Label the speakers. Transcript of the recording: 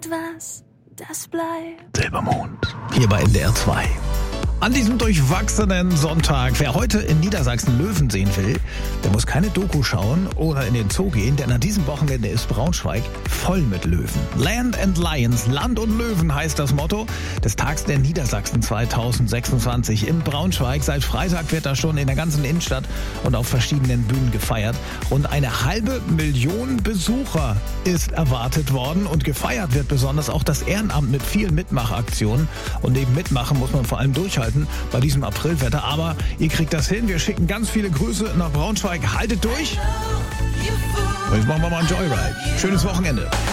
Speaker 1: Was, das bleibt.
Speaker 2: Silbermond, hier bei NDR 2. An diesem durchwachsenen Sonntag, wer heute in Niedersachsen Löwen sehen will, der muss keine Doku schauen oder in den Zoo gehen, denn an diesem Wochenende ist Braunschweig voll mit Löwen. Land and Lions, Land und Löwen heißt das Motto des Tags der Niedersachsen 2026 in Braunschweig. Seit Freitag wird da schon in der ganzen Innenstadt und auf verschiedenen Bühnen gefeiert. Rund 500.000 Besucher ist erwartet worden und gefeiert wird besonders auch das Ehrenamt mit vielen Mitmachaktionen. Und neben Mitmachen muss man vor allem durchhalten bei diesem Aprilwetter, aber ihr kriegt das hin. Wir schicken ganz viele Grüße nach Braunschweig. Haltet durch. Und jetzt machen wir mal ein Joyride. Schönes Wochenende.